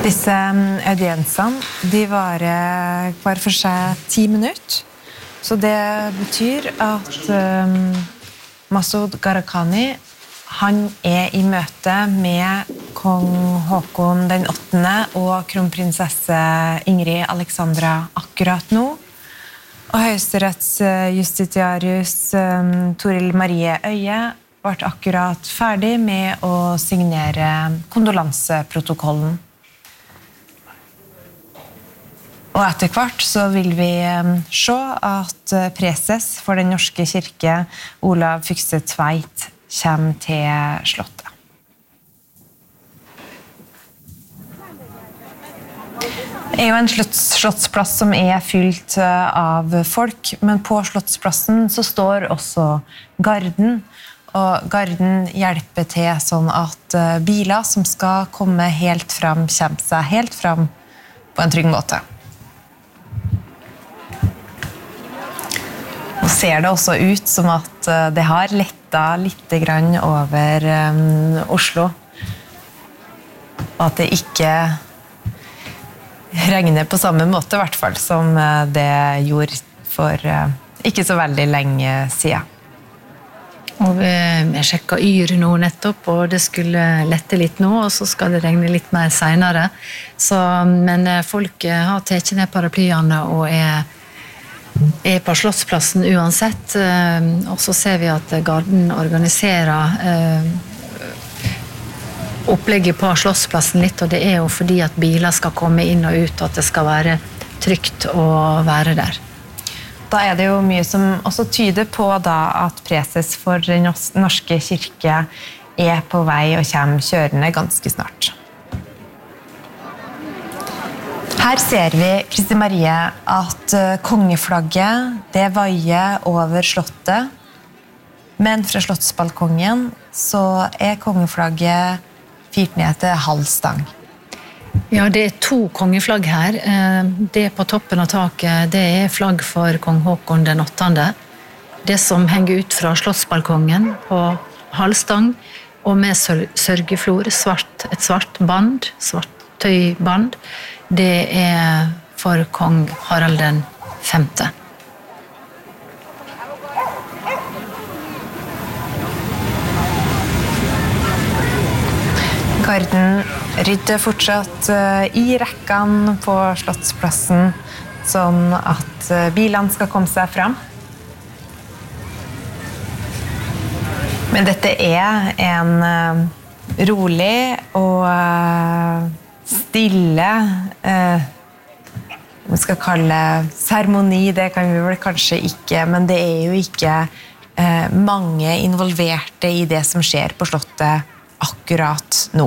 Disse audiensene, de varer hver for seg 10 minutter. Så det betyr at Masud Gharahkhani, han i møte med kong Håkon den 8. og kronprinsesse Ingrid Alexandra akkurat nå. Og høyesterettsjustitiarius Toril Marie Øye ble akkurat ferdig med å signere kondolanseprotokollen. Og etter hvert så vil vi se at preses for den norske kirke, Olav Fykse Tveit, kommer til slottet. Det jo en slottsplass som fylt av folk, men på slottsplassen så står også garden, og garden hjelper til sånn at biler som skal komme helt fram, kommer seg helt fram på en trygg måte. Nå ser det også ut som at det har lettet litt grann over Oslo, og at det ikke regner på samme måte, I hvert fall, som det gjorde for ikke så veldig lenge siden. Og vi sjekket Yr nå nettopp, og det skulle lette litt nå, og så skal det regne litt mer senere. Men folk har tatt ned paraplyene og på Slottsplassen uansett, og så ser vi at garden organiserer opplegget på Slottsplassen litt, og det jo fordi at biler skal komme inn og ut, og at det skal være trygt å være der. Da det jo mye som også tyder på da at preses for den norske kirke på vei og kommer kjørende ganske snart. Her ser vi, Kristi Marie, at kongeflagget, det vaier over slottet, men fra slottsbalkongen så kongeflagget fyrt ned til halv stang. Ja, det 2 kongeflagg her. Det på toppen av taket, det flagg for kong Håkon den 8. Det som henger ut fra slottsbalkongen på halvstang, og med sørgeflor, et svart band, svart tøyband, det for kong Harald den 5. Garden rydder fortsatt I rekkene på Slottsplassen, sånn at bilene skal komme seg fram. Men dette en rolig og stille, vi skal kalle seremoni, det kan vi vel kanskje ikke, men det jo ikke mange involverte I det som skjer på slottet akkurat nå.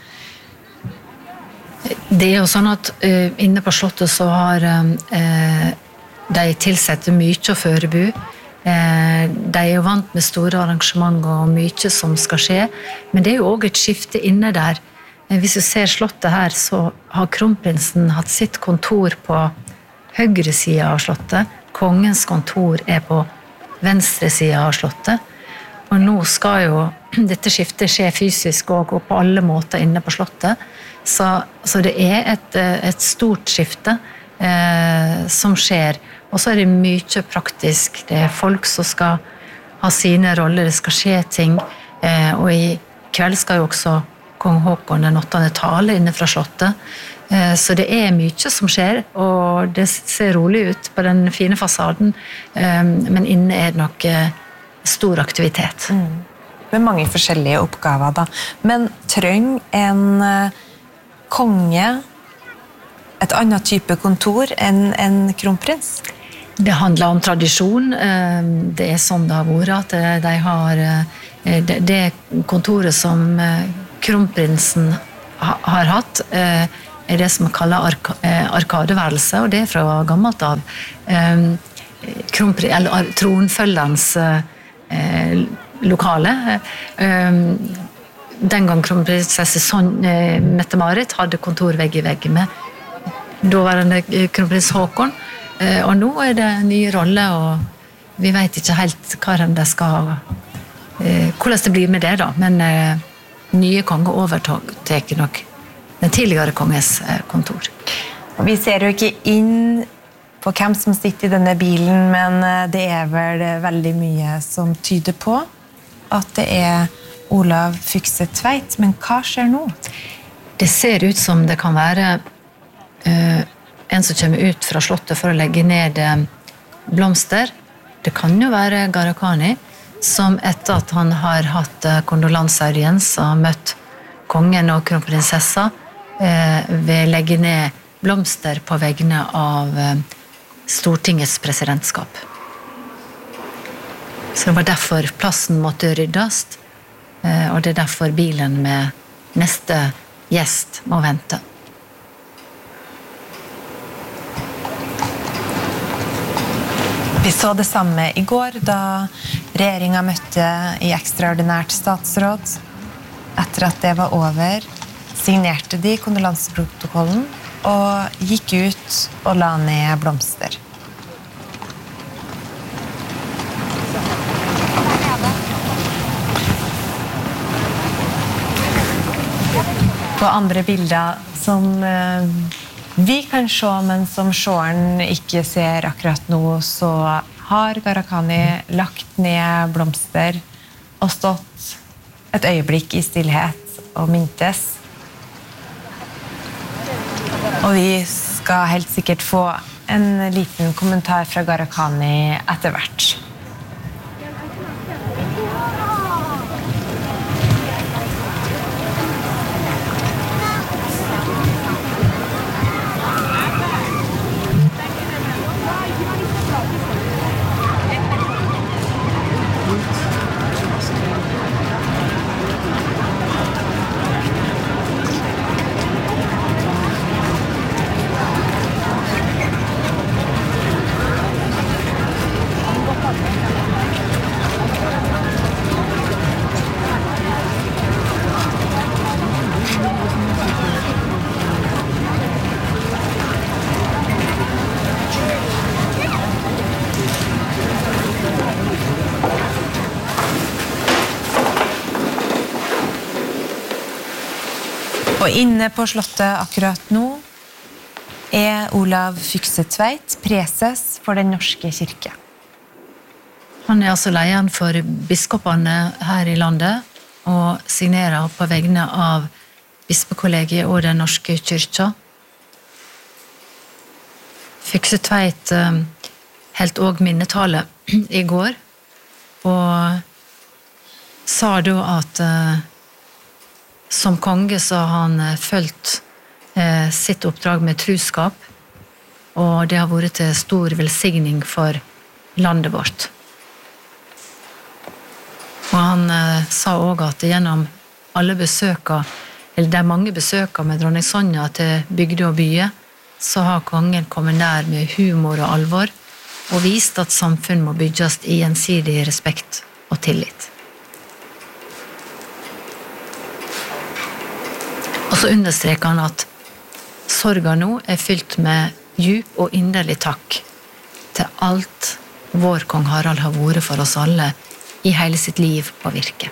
Det jo sånn at inne på slottet så har de tilsette mye å forbu. De jo vant med store arrangementer og mye som skal skje, men det jo også et skifte inne der. Hvis du ser slottet her, så har kronprinsen hatt sitt kontor på høyre siden av slottet. Kongens kontor på venstre siden av slottet. Og nå skal jo dette skiftet skje fysisk og på alle måter inne på slottet. Så det et stort skifte som skjer. Og så det mye praktisk. Det folk som skal ha sine roller, det skal skje ting. Og I kveld skal jo også kong Håkon den 8. tale inne fra slottet. Så det mye som skjer, og det ser rolig ut på den fine fasaden. Men inne det nok stor aktivitet. Med mange forskjellige oppgaver da. Men trenger en konge et annet type kontor enn kronprins? Det handler om tradisjon. Det sånn det har vært at de har det kontoret som kronprinsen har hatt, det som man kaller arkadeværelse, og det fra gammelt av tronfølgerens lokale. Den gang kronprinsesse Mette-Marit hadde kontorvegg I vegg med daværende kronprins Håkon, og nå det nye roller, og vi vet ikke helt hvordan det skal hvordan det blir med det da, men nye konger overtar nok den tidligere kongens kontor. Vi ser jo ikke inn på hvem som sitter i denne bilen, men det vel veldig mye som tyder på at det Olav Fykse Tveit. Men hva skjer nå? Det ser ut som det kan være en som kommer ut fra slottet for å legge ned blomster. Det kan jo være Gharahkhani, som etter at han har hatt kondolanseaudiens og møtt kongen og kronprinsessa, vil legge ned blomster på vegne av Stortingets presidentskap. Så det var derfor plassen måtte ryddes, og det derfor bilen med neste gjest må vente. Vi så det samme i går, da regjeringen møtte i ekstraordinært statsråd. Etter at det var over, signerte de kondolanseprotokollen og gikk ut og la ned blomster. På andre bilder som vi kan se, men som seeren ikke ser akkurat nå, så har Gharahkhani lagt ned blomster og stått et øyeblikk i stillhet og mintes. Og vi skal helt sikkert få en liten kommentar fra Gharahkhani etter hvert. Og inne på slottet akkurat nå Olav Fykse Tveit, preses for den norske kirke. Han altså lederen for biskopene her i landet, og signerer på vegne av bispekollegiet og den norske kyrkja. Fykse Tveit helt også minnetale i går, og sa da at som konge så har han følt sitt oppdrag med truskap, og det har vært til stor velsigning for landet vårt. Og han sa også at gjennom alle besøker, eller de mange besøker med dronning Sonja til bygde og byer, så har kongen kommet nær med humor og alvor, og vist at samfunn må bygges i gjensidig respekt og tillit. Og så understreker han at sorga nå fylt med djup og inderlig takk til alt vår kong Harald har vært for oss alle i hele sitt liv og virke.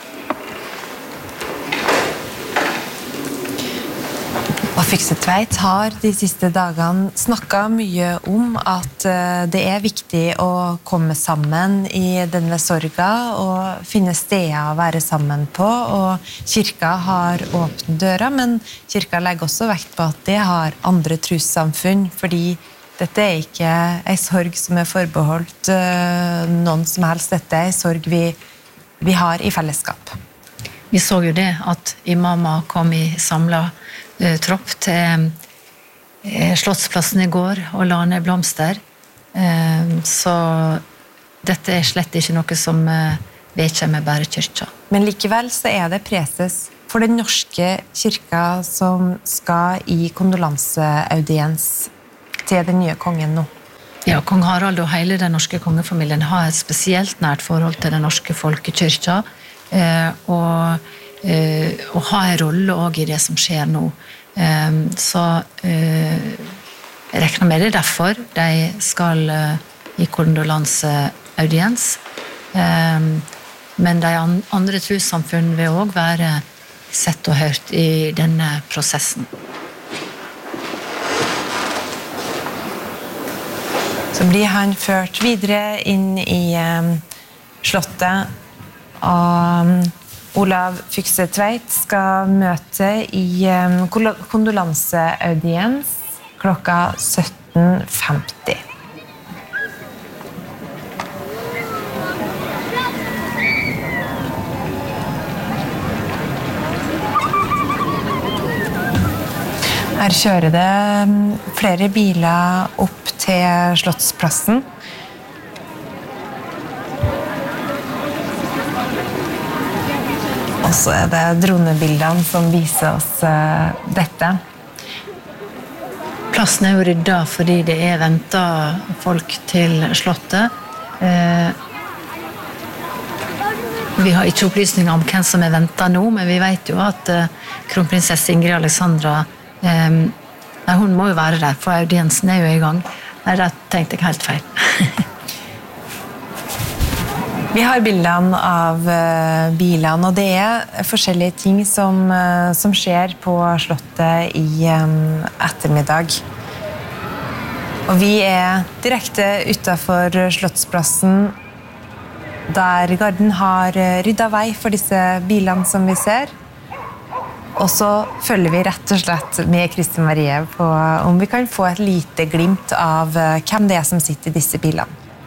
Og Fykse Tveit har de siste dagene snakket mye om at det viktig å komme sammen i denne sorga og finne steder å være sammen på, og kirka har åpne dører, men kirka legger også vekt på at det har andre trossamfunn, fordi dette ikke en sorg som forbeholdt noen som helst, dette en sorg vi har i fellesskap. Vi så jo det at imamer kom i samlet tropp til Slottsplassen i går og la ned blomster. Så dette slett ikke noe som vedkjenner bare kyrkja. Men likevel så det preses for den norske kirka som skal i kondolanseaudiens til den nye kongen nå. Ja, kong Harald og hele den norske kongefamilien har et spesielt nært forhold til den norske folkekyrkja, og ha en rolle også i det som skjer nå. Så jeg regner med det derfor de skal i kondolanseaudiens. Men de andre trossamfunn vil også være sett og hørt i denne prosessen. Så blir han ført videre inn i slottet, og Olav Fykse Tveit skal møte i kondolanseaudiens klokka 17:50. Her kjører det flere biler opp til Slottsplassen. Og så det dronebildene som viser oss dette. Plassen jo rydda fordi det ventet folk til slottet. Vi har ikke opplysninger om hvem som ventet nå, men vi vet jo at kronprinsesse Ingrid Alexandra hun må jo være der, for audiensen jo i gang. Nei, det tenkte jeg helt feil. Vi har bildene av bilene, og det forskjellige ting som skjer på slottet i ettermiddag. Og vi direkte utenfor Slottsplassen, der garden har ryddet vei for disse bilene som vi ser. Og så følger vi rett og slett med Kristin Marie på om vi kan få et lite glimt av hvem det som sitter i disse bilene.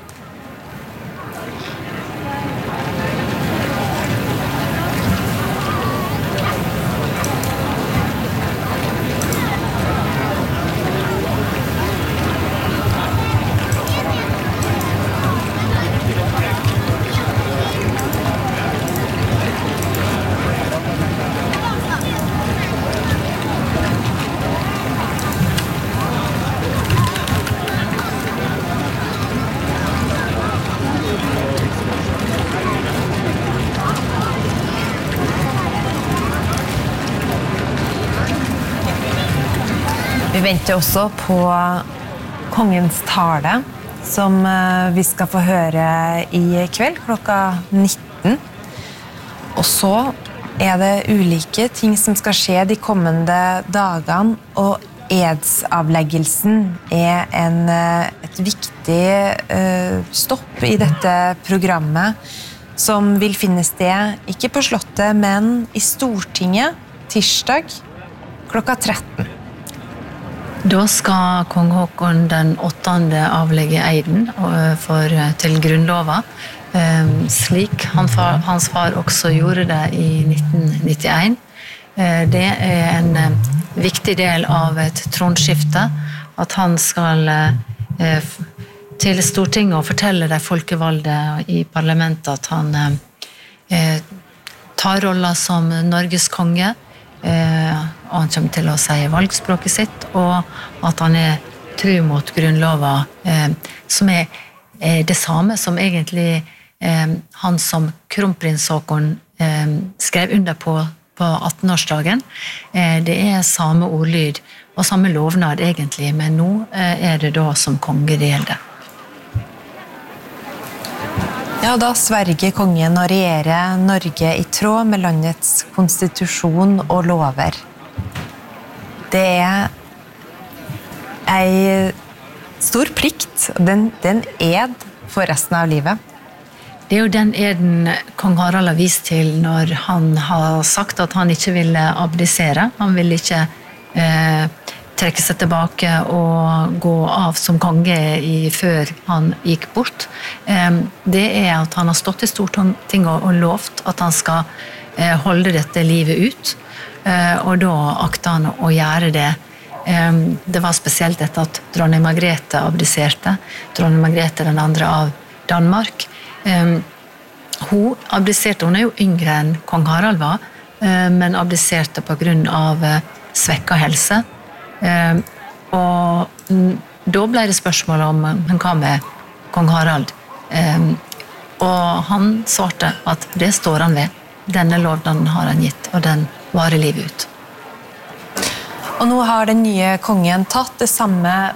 Vi venter også på kongens tale, som vi skal få høre i kveld klokka 19. Og så det ulike ting som skal skje de kommende dagene, og edsavleggelsen et viktig stopp i dette programmet, som vil finne sted, ikke på slottet, men i Stortinget, tirsdag klokka 13. Da skal kong Håkon den 8. avlegge eiden til grunnlova, slik hans far også gjorde det i 1991. Det en viktig del av et tronskifte, at han skal til Stortinget og fortelle de folkevalgte i parlamentet at han tar rollen som Norges konge, og han kommer til å si valgspråket sitt, og at han tro mot grunnlova, som det samme som egentlig han som kronprins Håkon skrev under på 18-årsdagen. Det samme ordlyd og samme lovnad egentlig, men nå det da som konge det gjelder. Ja, da sverger kongen å regjere Norge i tråd med landets konstitusjon og lover. Det en stor plikt, den ed for resten av livet. Det jo den eden kong Harald har vist til når han har sagt at han ikke ville abdisere. Han ville ikke trekke seg tilbake og gå av som konge før han gikk bort. Det at han har stått i Stortinget og lovt at han skal holde dette livet ut, og da akter han å gjøre det. Det var spesielt etter at dronning Margrethe abdiserte, dronning Margrethe den andre av Danmark. Hun abdiserte, hun jo yngre enn kong Harald var, men abdiserte på grunn av svekket helse. Og da ble det spørsmål om hva med kong Harald, og han svarte at det står han ved. Denne lovnaden har han gitt, og den varer livet ut. Og nå har den nye kongen tatt det samme